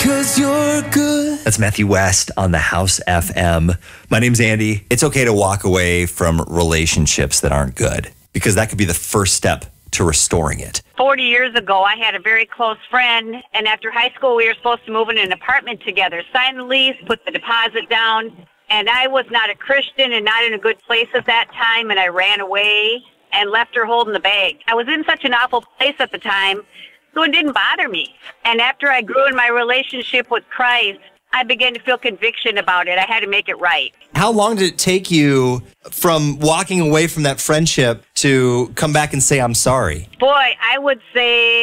'cause you're good. That's Matthew West on the House FM. My name's Andy. It's okay to walk away from relationships that aren't good because that could be the first step to restoring it. 40 years ago, I had a very close friend, and after high school, we were supposed to move in an apartment together, sign the lease, put the deposit down, and I was not a Christian and not in a good place at that time, and I ran away and left her holding the bag. I was in such an awful place at the time, so it didn't bother me. And after I grew in my relationship with Christ, I began to feel conviction about it. I had to make it right. How long did it take you from walking away from that friendship to come back and say, I'm sorry? Boy, I would say